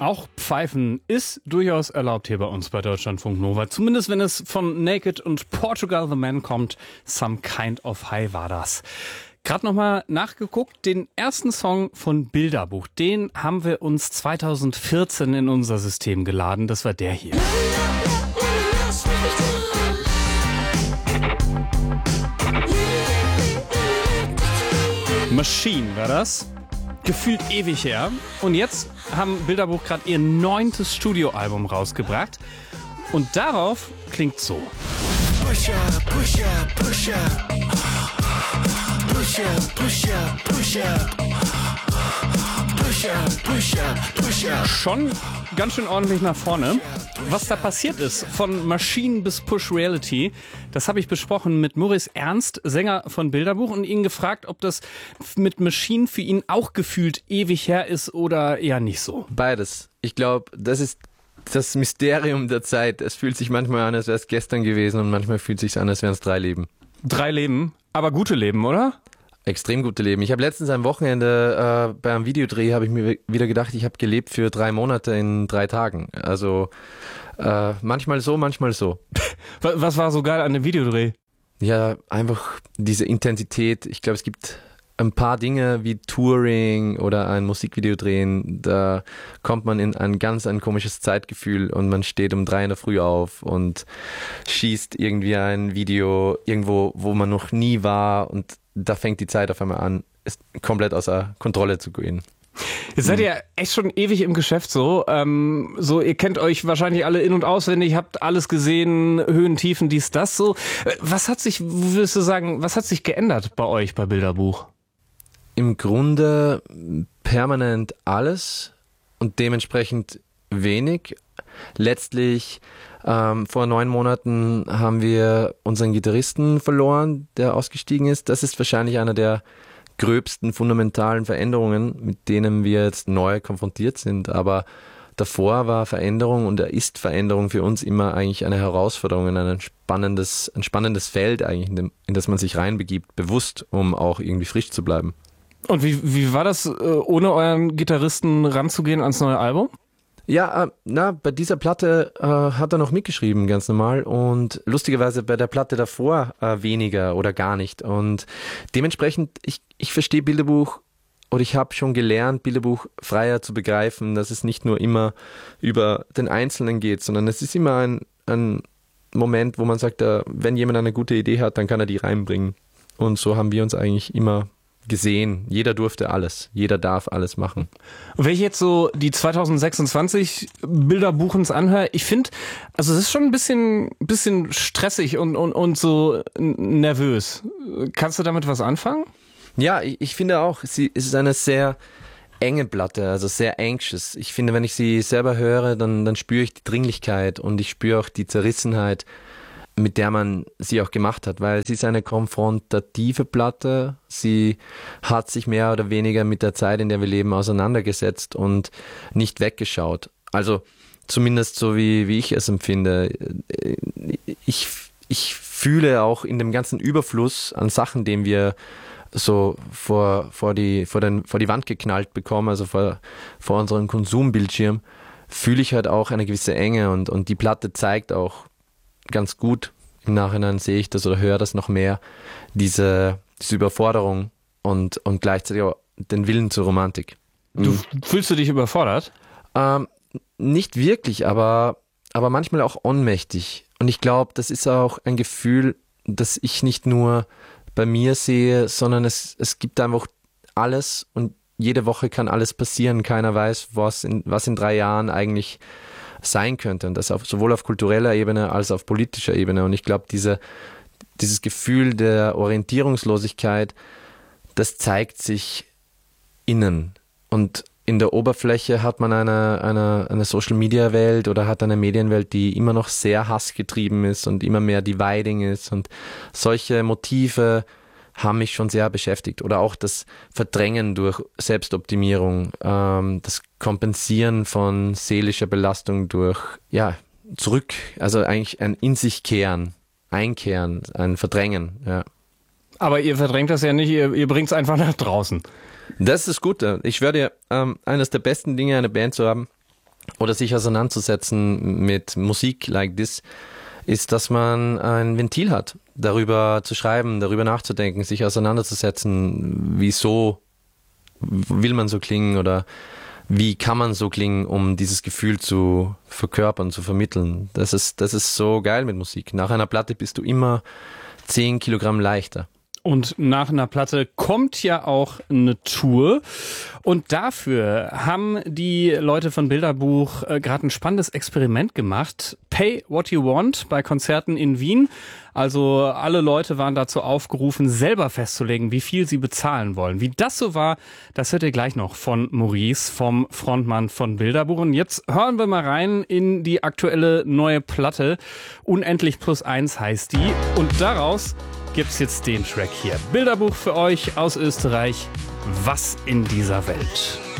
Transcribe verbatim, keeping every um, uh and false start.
Auch Pfeifen ist durchaus erlaubt hier bei uns bei Deutschlandfunk Nova. Zumindest wenn es von Naked und Portugal the Man kommt. Some Kind of High war das. Gerade nochmal nachgeguckt, den ersten Song von Bilderbuch, den haben wir uns zweitausendvierzehn in unser System geladen. Das war der hier. Machine war das. Gefühlt ewig her. Und jetzt haben Bilderbuch gerade ihr neuntes Studioalbum rausgebracht. Und darauf klingt so. Push up, push up, push up. Push up, push up, push up. Push up, push up, push up. Schon ganz schön ordentlich nach vorne. Was da passiert ist, von Machine bis Push Reality, das habe ich besprochen mit Maurice Ernst, Sänger von Bilderbuch, und ihn gefragt, ob das mit Machine für ihn auch gefühlt ewig her ist oder eher nicht so. Beides. Ich glaube, das ist das Mysterium der Zeit. Es fühlt sich manchmal an, als wäre es gestern gewesen, und manchmal fühlt es sich an, als wären es drei Leben. Drei Leben? Aber gute Leben, oder? Extrem gute Leben. Ich habe letztens am Wochenende äh, beim Videodreh habe ich mir wieder gedacht, ich habe gelebt für drei Monate in drei Tagen. Also äh, manchmal so, manchmal so. Was war so geil an dem Videodreh? Ja, einfach diese Intensität. Ich glaube, es gibt ein paar Dinge wie Touring oder ein Musikvideo drehen, da kommt man in ein ganz ein komisches Zeitgefühl und man steht um drei in der Früh auf und schießt irgendwie ein Video irgendwo, wo man noch nie war, und da fängt die Zeit auf einmal an, ist komplett außer Kontrolle zu gehen. Jetzt seid ihr echt schon ewig im Geschäft so. Ähm, so, ihr kennt euch wahrscheinlich alle in- und auswendig, habt alles gesehen, Höhen, Tiefen, dies, das so. Was hat sich, würdest du sagen, was hat sich geändert bei euch bei Bilderbuch? Im Grunde permanent alles und dementsprechend wenig. Letztlich ähm, vor neun Monaten haben wir unseren Gitarristen verloren, der ausgestiegen ist. Das ist wahrscheinlich einer der gröbsten fundamentalen Veränderungen, mit denen wir jetzt neu konfrontiert sind. Aber davor war Veränderung, und er ist Veränderung für uns immer eigentlich eine Herausforderung, ein spannendes, ein spannendes Feld eigentlich, in, dem, in das man sich reinbegibt, bewusst, um auch irgendwie frisch zu bleiben. Und wie, wie war das, ohne euren Gitarristen ranzugehen ans neue Album? Ja, äh, na, bei dieser Platte äh, hat er noch mitgeschrieben, ganz normal, und lustigerweise bei der Platte davor äh, weniger oder gar nicht, und dementsprechend, ich, ich verstehe Bilderbuch, oder ich habe schon gelernt, Bilderbuch freier zu begreifen, dass es nicht nur immer über den Einzelnen geht, sondern es ist immer ein, ein Moment, wo man sagt, äh, wenn jemand eine gute Idee hat, dann kann er die reinbringen, und so haben wir uns eigentlich immer gesehen. Jeder durfte alles. Jeder darf alles machen. Und wenn ich jetzt so die zweitausendsechsundzwanzig Bilderbuchens anhöre, ich finde, also es ist schon ein bisschen, bisschen stressig und, und, und so nervös. Kannst du damit was anfangen? Ja, ich, ich finde auch, sie es ist eine sehr enge Platte, also sehr anxious. Ich finde, wenn ich sie selber höre, dann, dann spüre ich die Dringlichkeit, und ich spüre auch die Zerrissenheit, mit der man sie auch gemacht hat, weil sie ist eine konfrontative Platte. Sie hat sich mehr oder weniger mit der Zeit, in der wir leben, auseinandergesetzt und nicht weggeschaut. Also zumindest so, wie, wie ich es empfinde. Ich, ich fühle auch in dem ganzen Überfluss an Sachen, den wir so vor, vor, die, vor, den, vor die Wand geknallt bekommen, also vor, vor unserem Konsumbildschirm, fühle ich halt auch eine gewisse Enge, und, und die Platte zeigt auch ganz gut, im Nachhinein sehe ich das oder höre das noch mehr, diese, diese Überforderung und, und gleichzeitig auch den Willen zur Romantik. Du, fühlst du dich überfordert? Ähm, nicht wirklich, aber, aber manchmal auch ohnmächtig. Und ich glaube, das ist auch ein Gefühl, das ich nicht nur bei mir sehe, sondern es, es gibt einfach alles, und jede Woche kann alles passieren. Keiner weiß, was in, was in drei Jahren eigentlich sein könnte, und das auf, sowohl auf kultureller Ebene als auf politischer Ebene. Und ich glaube, diese, dieses Gefühl der Orientierungslosigkeit, das zeigt sich innen. Und in der Oberfläche hat man eine, eine, eine Social-Media-Welt oder hat eine Medienwelt, die immer noch sehr hassgetrieben ist und immer mehr dividing ist. Und solche Motive haben mich schon sehr beschäftigt. Oder auch das Verdrängen durch Selbstoptimierung, ähm, das Kompensieren von seelischer Belastung durch, ja, zurück, also eigentlich ein in sich kehren, einkehren, ein Verdrängen, ja. Aber ihr verdrängt das ja nicht, ihr, ihr bringt es einfach nach draußen. Das ist das Gute. Ich schwöre dir, ähm, eines der besten Dinge, eine Band zu haben, oder sich auseinanderzusetzen mit Musik like this, ist, dass man ein Ventil hat, darüber zu schreiben, darüber nachzudenken, sich auseinanderzusetzen, wieso will man so klingen oder wie kann man so klingen, um dieses Gefühl zu verkörpern, zu vermitteln. Das ist, das ist so geil mit Musik. Nach einer Platte bist du immer zehn Kilogramm leichter. Und nach einer Platte kommt ja auch eine Tour. Und dafür haben die Leute von Bilderbuch äh, gerade ein spannendes Experiment gemacht. Pay what you want bei Konzerten in Wien. Also alle Leute waren dazu aufgerufen, selber festzulegen, wie viel sie bezahlen wollen. Wie das so war, das hört ihr gleich noch von Maurice, vom Frontmann von Bilderbuch. Und jetzt hören wir mal rein in die aktuelle neue Platte. Unendlich plus eins heißt die. Und daraus gibt's jetzt den Track hier. Bilderbuch für euch aus Österreich. Was in dieser Welt?